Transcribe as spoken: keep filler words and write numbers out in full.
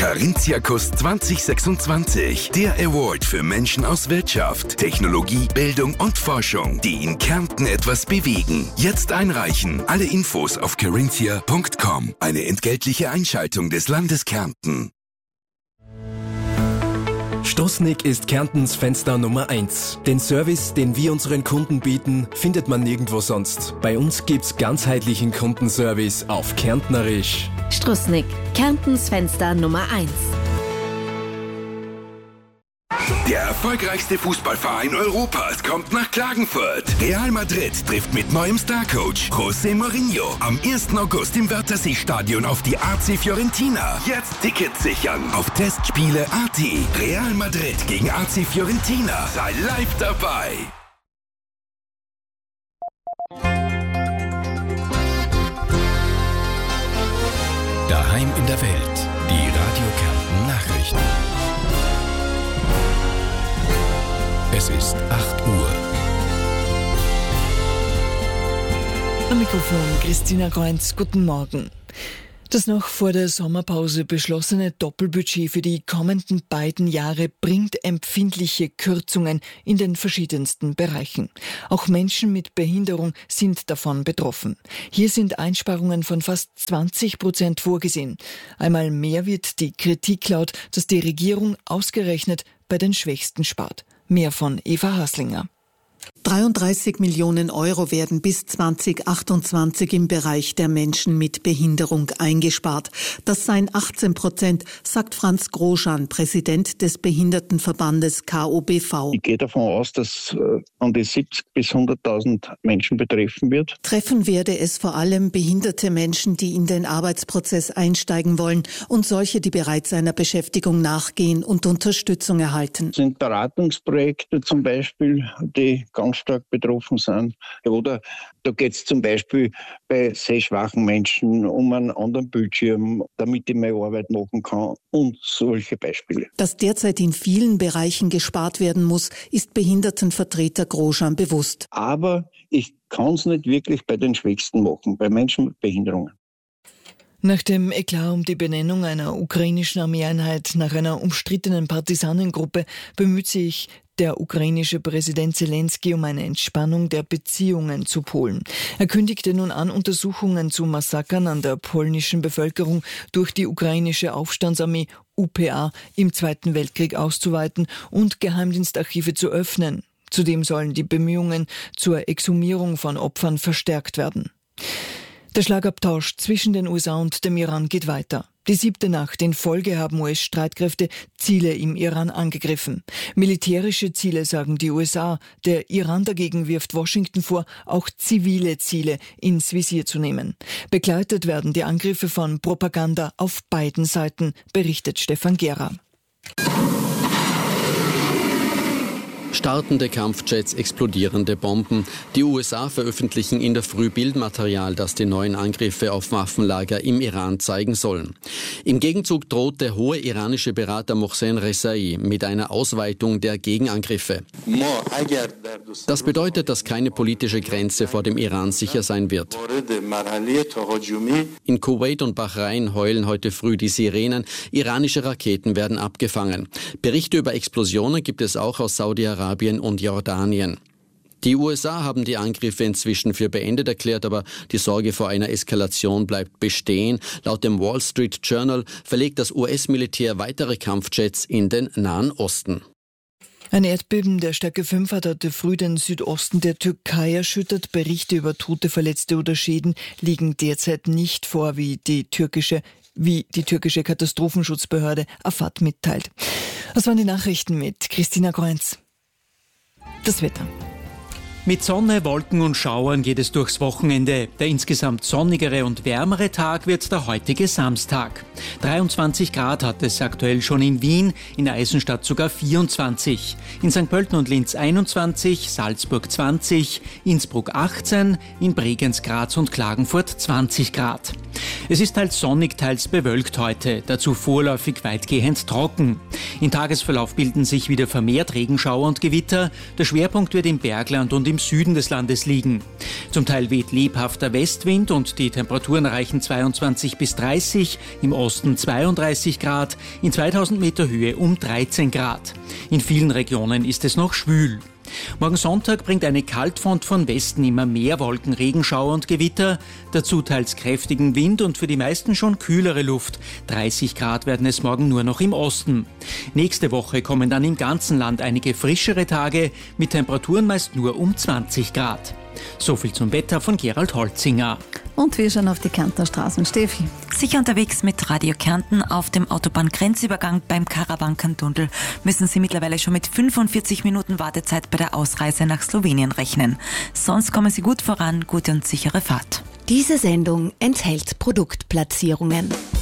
Carinthia-Kurs zwanzig sechsundzwanzig. Der Award für Menschen aus Wirtschaft, Technologie, Bildung und Forschung, die in Kärnten etwas bewegen. Jetzt einreichen. Alle Infos auf carinthia punkt com. Eine entgeltliche Einschaltung des Landes Kärnten. Stoßnig ist Kärntens Fenster Nummer eins. Den Service, den wir unseren Kunden bieten, findet man nirgendwo sonst. Bei uns gibt's ganzheitlichen Kundenservice auf Kärntnerisch. Stoßnig, Kärntens Fenster Nummer eins. Der erfolgreichste Fußballverein Europas kommt nach Klagenfurt. Real Madrid trifft mit neuem Starcoach José Mourinho am ersten August im Wörthersee-Stadion auf die A C Fiorentina. Jetzt Tickets sichern auf Testspiele punkt a t. Real Madrid gegen A C Fiorentina. Sei live dabei. Daheim in der Welt. Die Radio Kärnten Nachrichten. Es ist acht Uhr. Am Mikrofon Christina Kreunz, guten Morgen. Das noch vor der Sommerpause beschlossene Doppelbudget für die kommenden beiden Jahre bringt empfindliche Kürzungen in den verschiedensten Bereichen. Auch Menschen mit Behinderung sind davon betroffen. Hier sind Einsparungen von fast zwanzig Prozent vorgesehen. Einmal mehr wird die Kritik laut, dass die Regierung ausgerechnet bei den Schwächsten spart. Mehr von Eva Haslinger. dreiunddreißig Millionen Euro werden bis zwanzig achtundzwanzig im Bereich der Menschen mit Behinderung eingespart. Das seien achtzehn Prozent, sagt Franz Groschan, Präsident des Behindertenverbandes K O B V. Ich gehe davon aus, dass äh, an die siebzig bis hunderttausend Menschen betreffen wird. Treffen werde es vor allem behinderte Menschen, die in den Arbeitsprozess einsteigen wollen und solche, die bereits einer Beschäftigung nachgehen und Unterstützung erhalten. Das sind Beratungsprojekte zum Beispiel, die ganz stark betroffen sind. Oder da geht es zum Beispiel bei sehschwachen Menschen um einen anderen Bildschirm, damit ich meine Arbeit machen kann und solche Beispiele. Dass derzeit in vielen Bereichen gespart werden muss, ist Behindertenvertreter Groschan bewusst. Aber ich kann es nicht wirklich bei den Schwächsten machen, bei Menschen mit Behinderungen. Nach dem Eklat um die Benennung einer ukrainischen Armeeeinheit nach einer umstrittenen Partisanengruppe bemüht sich der ukrainische Präsident Zelensky um eine Entspannung der Beziehungen zu Polen. Er kündigte nun an, Untersuchungen zu Massakern an der polnischen Bevölkerung durch die ukrainische Aufstandsarmee U P A im Zweiten Weltkrieg auszuweiten und Geheimdienstarchive zu öffnen. Zudem sollen die Bemühungen zur Exhumierung von Opfern verstärkt werden. Der Schlagabtausch zwischen den U S A und dem Iran geht weiter. Die siebte Nacht in Folge haben U S-Streitkräfte Ziele im Iran angegriffen. Militärische Ziele, sagen die U S A. Der Iran dagegen wirft Washington vor, auch zivile Ziele ins Visier zu nehmen. Begleitet werden die Angriffe von Propaganda auf beiden Seiten, berichtet Stefan Gera. Startende Kampfjets, explodierende Bomben. Die U S A veröffentlichen in der Früh Bildmaterial, das die neuen Angriffe auf Waffenlager im Iran zeigen sollen. Im Gegenzug droht der hohe iranische Berater Mohsen Rezaei mit einer Ausweitung der Gegenangriffe. Das bedeutet, dass keine politische Grenze vor dem Iran sicher sein wird. In Kuwait und Bahrain heulen heute früh die Sirenen. Iranische Raketen werden abgefangen. Berichte über Explosionen gibt es auch aus Saudi-Arabien und Jordanien. Die U S A haben die Angriffe inzwischen für beendet erklärt, aber die Sorge vor einer Eskalation bleibt bestehen. Laut dem Wall Street Journal verlegt das U S-Militär weitere Kampfjets in den Nahen Osten. Ein Erdbeben der Stärke fünf hat heute früh den Südosten der Türkei erschüttert. Berichte über Tote, Verletzte oder Schäden liegen derzeit nicht vor, wie die türkische wie die türkische Katastrophenschutzbehörde Afad mitteilt. Das waren die Nachrichten mit Christina Kreunz. Das Wetter. Mit Sonne, Wolken und Schauern geht es durchs Wochenende. Der insgesamt sonnigere und wärmere Tag wird der heutige Samstag. dreiundzwanzig Grad hat es aktuell schon in Wien, in Eisenstadt sogar vierundzwanzig. In Sankt Pölten und Linz einundzwanzig, Salzburg zwanzig, Innsbruck achtzehn, in Bregenz, Graz und Klagenfurt zwanzig Grad. Es ist teils sonnig, teils bewölkt heute, dazu vorläufig weitgehend trocken. Im Tagesverlauf bilden sich wieder vermehrt Regenschauer und Gewitter. Der Schwerpunkt wird im Bergland und im im Süden des Landes liegen. Zum Teil weht lebhafter Westwind und die Temperaturen erreichen zweiundzwanzig bis dreißig, im Osten zweiunddreißig Grad, in zweitausend Meter Höhe um dreizehn Grad. In vielen Regionen ist es noch schwül. Morgen Sonntag bringt eine Kaltfront von Westen immer mehr Wolken, Regenschauer und Gewitter, dazu teils kräftigen Wind und für die meisten schon kühlere Luft. dreißig Grad werden es morgen nur noch im Osten. Nächste Woche kommen dann im ganzen Land einige frischere Tage mit Temperaturen meist nur um zwanzig Grad. So viel zum Wetter von Gerald Holzinger. Und wir schauen auf die Kärntner Straßen. Steffi. Sicher unterwegs mit Radio Kärnten. Auf dem Autobahngrenzübergang beim Karawanken-Tunnel müssen Sie mittlerweile schon mit fünfundvierzig Minuten Wartezeit bei der Ausreise nach Slowenien rechnen. Sonst kommen Sie gut voran, gute und sichere Fahrt. Diese Sendung enthält Produktplatzierungen.